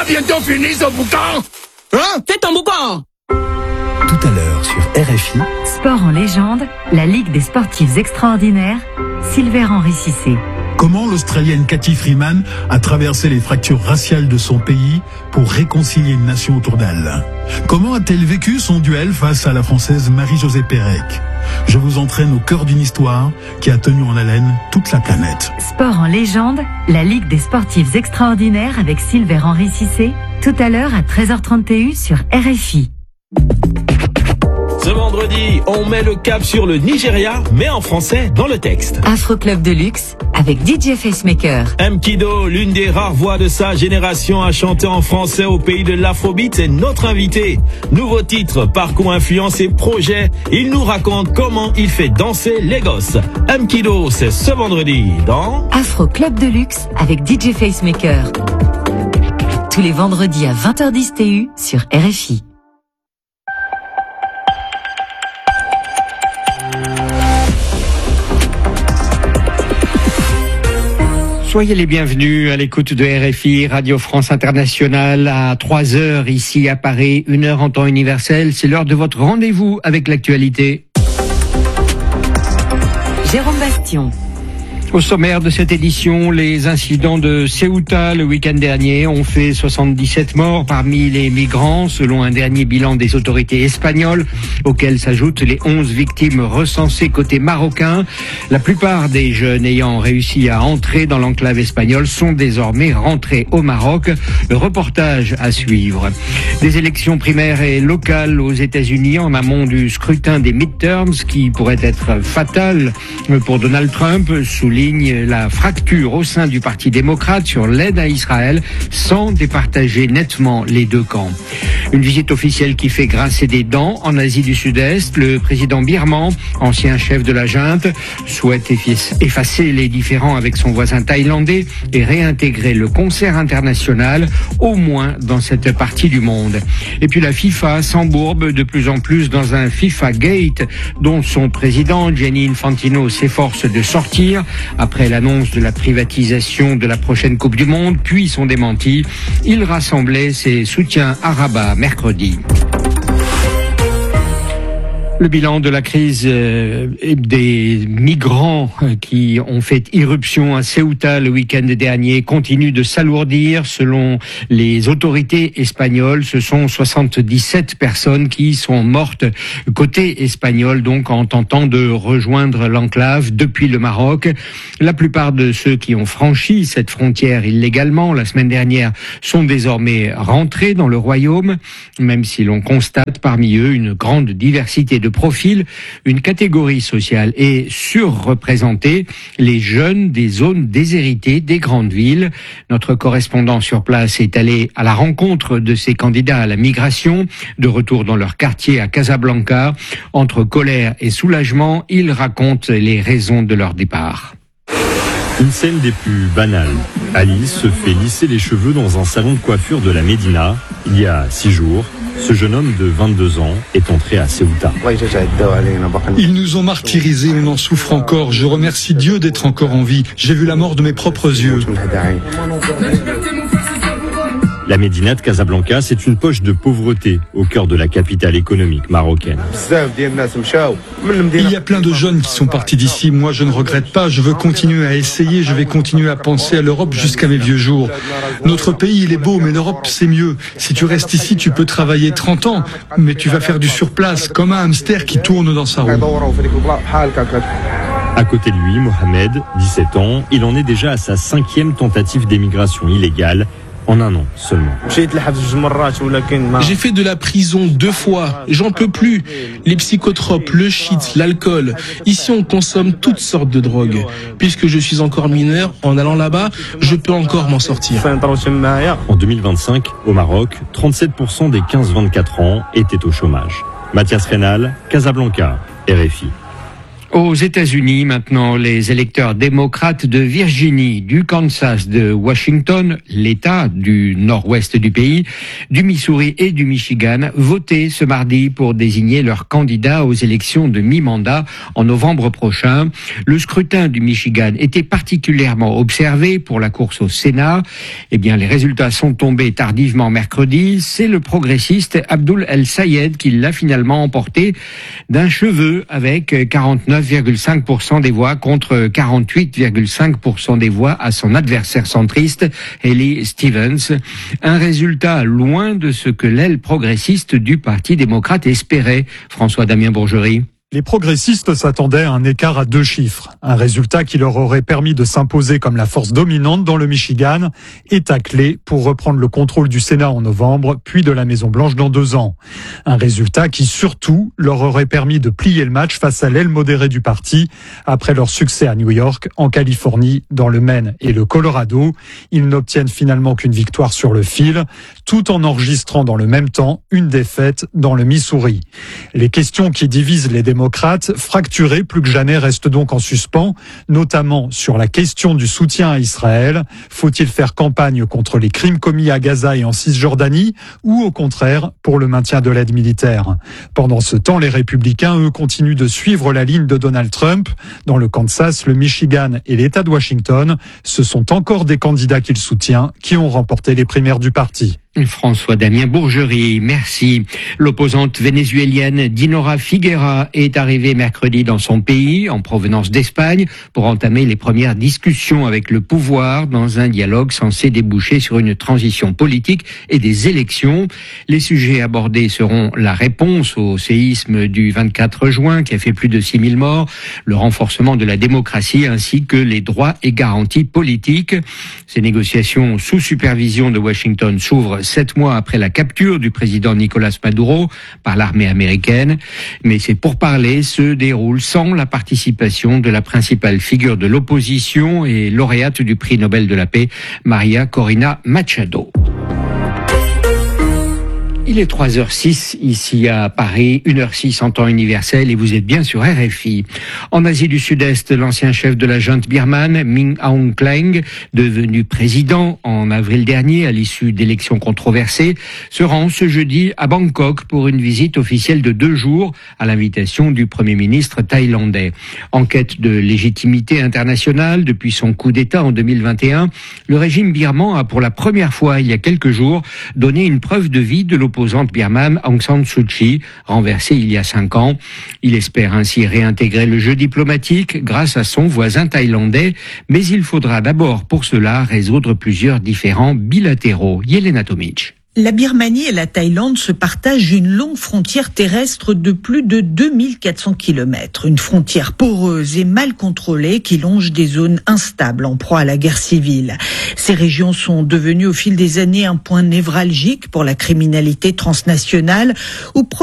bientôt fini ce boucan? Hein? Fais ton boucan! Tout à l'heure sur RFI. Sport en légende, la Ligue des sportifs extraordinaires, Silver-Henri Cissé. Comment l'Australienne Cathy Freeman a traversé les fractures raciales de son pays pour réconcilier une nation autour d'elle? Comment a-t-elle vécu son duel face à la Française Marie-Josée Pérec? Je vous entraîne au cœur d'une histoire qui a tenu en haleine toute la planète. Sport en légende, la Ligue des sportifs extraordinaires avec Silver-Henri Cissé, tout à l'heure à 13h30 TU sur RFI. Ce vendredi, on met le cap sur le Nigeria, mais en français dans le texte. Afro Club de luxe avec DJ Facemaker. Mkido, l'une des rares voix de sa génération à chanter en français au pays de l'Afrobeat, est notre invité. Nouveau titre, parcours, influence et projet. Il nous raconte comment il fait danser les gosses. Mkido, c'est ce vendredi dans Afro Club de luxe avec DJ Facemaker. Tous les vendredis à 20h10 TU sur RFI. Soyez les bienvenus à l'écoute de RFI, Radio France Internationale, à 3h ici à Paris, 1h en temps universel. C'est l'heure de votre rendez-vous avec l'actualité. Jérôme Bastion. Au sommaire de cette édition, les incidents de Ceuta le week-end dernier ont fait 77 morts parmi les migrants, selon un dernier bilan des autorités espagnoles, auxquels s'ajoutent les 11 victimes recensées côté marocain. La plupart des jeunes ayant réussi à entrer dans l'enclave espagnole sont désormais rentrés au Maroc. Le reportage à suivre. Des élections primaires et locales aux États-Unis en amont du scrutin des midterms qui pourrait être fatal pour Donald Trump, souligne la fracture au sein du Parti démocrate sur l'aide à Israël sans départager nettement les deux camps. Une visite officielle qui fait grincer des dents en Asie du Sud-Est. Le président birman, ancien chef de la junte, souhaite effacer les différends avec son voisin thaïlandais et réintégrer le concert international, au moins dans cette partie du monde. Et puis la FIFA s'embourbe de plus en plus dans un FIFA Gate dont son président, Gianni Infantino, s'efforce de sortir après l'annonce de la privatisation de la prochaine Coupe du Monde, puis son démenti. Il rassemblait ses soutiens à Rabat mercredi. Le bilan de la crise des migrants qui ont fait irruption à Ceuta le week-end dernier continue de s'alourdir. Selon les autorités espagnoles, ce sont 77 personnes qui sont mortes côté espagnol, donc en tentant de rejoindre l'enclave depuis le Maroc. La plupart de ceux qui ont franchi cette frontière illégalement la semaine dernière sont désormais rentrés dans le royaume, même si l'on constate parmi eux une grande diversité de profil. Une catégorie sociale est surreprésentée, les jeunes des zones déshéritées des grandes villes. Notre correspondant sur place est allé à la rencontre de ces candidats à la migration, de retour dans leur quartier à Casablanca. Entre colère et soulagement, ils racontent les raisons de leur départ. Une scène des plus banales. Alice se fait lisser les cheveux dans un salon de coiffure de la Médina. Il y a 6 jours, ce jeune homme de 22 ans est entré à Ceuta. Ils nous ont martyrisés, on en souffre encore. Je remercie Dieu d'être encore en vie. J'ai vu la mort de mes propres yeux. La Médina de Casablanca, c'est une poche de pauvreté au cœur de la capitale économique marocaine. Il y a plein de jeunes qui sont partis d'ici. Moi, je ne regrette pas. Je veux continuer à essayer. Je vais continuer à penser à l'Europe jusqu'à mes vieux jours. Notre pays, il est beau, mais l'Europe, c'est mieux. Si tu restes ici, tu peux travailler 30 ans, mais tu vas faire du surplace, comme un hamster qui tourne dans sa roue. À côté de lui, Mohamed, 17 ans, il en est déjà à sa 5e tentative d'émigration illégale. En un an seulement. J'ai fait de la prison 2 fois. J'en peux plus. Les psychotropes, le shit, l'alcool. Ici, on consomme toutes sortes de drogues. Puisque je suis encore mineur, en allant là-bas, je peux encore m'en sortir. En 2025, au Maroc, 37% des 15-24 ans étaient au chômage. Mathias Rénal, Casablanca, RFI. Aux États-Unis, maintenant, les électeurs démocrates de Virginie, du Kansas, de Washington, l'État du nord-ouest du pays, du Missouri et du Michigan, votaient ce mardi pour désigner leurs candidats aux élections de mi-mandat en novembre prochain. Le scrutin du Michigan était particulièrement observé pour la course au Sénat. Eh bien, les résultats sont tombés tardivement mercredi. C'est le progressiste Abdul El-Sayed qui l'a finalement emporté d'un cheveu avec 49,5% des voix contre 48,5% des voix à son adversaire centriste, Haley Stevens. Un résultat loin de ce que l'aile progressiste du Parti démocrate espérait. François-Damien Bourgerie. Les progressistes s'attendaient à un écart à 2 chiffres, un résultat qui leur aurait permis de s'imposer comme la force dominante dans le Michigan est à clé pour reprendre le contrôle du Sénat en novembre, puis de la Maison-Blanche dans 2 ans. Un résultat qui surtout leur aurait permis de plier le match face à l'aile modérée du parti après leur succès à New York, en Californie, dans le Maine et le Colorado. Ils n'obtiennent finalement qu'une victoire sur le fil, tout en enregistrant dans le même temps une défaite dans le Missouri. Les questions qui divisent les démocrates fracturés plus que jamais restent donc en suspens, notamment sur la question du soutien à Israël. Faut-il faire campagne contre les crimes commis à Gaza et en Cisjordanie ou au contraire pour le maintien de l'aide militaire? Pendant ce temps, les républicains, eux, continuent de suivre la ligne de Donald Trump. Dans le Kansas, le Michigan et l'État de Washington, ce sont encore des candidats qu'il soutient qui ont remporté les primaires du parti. François-Damien Bourgerie, merci. L'opposante vénézuélienne Dinora Figuera est arrivée mercredi dans son pays, en provenance d'Espagne, pour entamer les premières discussions avec le pouvoir dans un dialogue censé déboucher sur une transition politique et des élections. Les sujets abordés seront la réponse au séisme du 24 juin qui a fait plus de 6000 morts, le renforcement de la démocratie ainsi que les droits et garanties politiques. Ces négociations sous supervision de Washington s'ouvrent 7 mois après la capture du président Nicolás Maduro par l'armée américaine. Mais ces pourparlers se déroulent sans la participation de la principale figure de l'opposition et lauréate du prix Nobel de la paix, Maria Corina Machado. Il est 3h06 ici à Paris, 1h06 en temps universel et vous êtes bien sur RFI. En Asie du Sud-Est, l'ancien chef de la junte birmane, Min Aung Hlaing, devenu président en avril dernier à l'issue d'élections controversées, se rend ce jeudi à Bangkok pour une visite officielle de 2 jours à l'invitation du Premier ministre thaïlandais. En quête de légitimité internationale depuis son coup d'État en 2021, le régime birman a pour la première fois il y a quelques jours donné une preuve de vie de l'opposante birmane Aung San Suu Kyi, renversée il y a 5 ans. Il espère ainsi réintégrer le jeu diplomatique grâce à son voisin thaïlandais, mais il faudra d'abord pour cela résoudre plusieurs différends bilatéraux. Yelena Tomic. La Birmanie et la Thaïlande se partagent une longue frontière terrestre de plus de 2400 km. Une frontière poreuse et mal contrôlée qui longe des zones instables en proie à la guerre civile. Ces régions sont devenues au fil des années un point névralgique pour la criminalité transnationale où